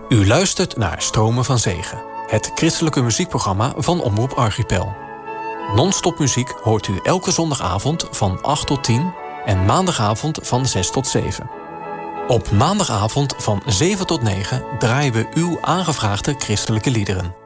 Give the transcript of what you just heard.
U luistert naar Stromen van Zegen, het christelijke muziekprogramma van Omroep Archipel. Non-stop muziek hoort u elke zondagavond van 8 tot 10 en maandagavond van 6 tot 7. Op maandagavond van 7 tot 9 draaien we uw aangevraagde christelijke liederen.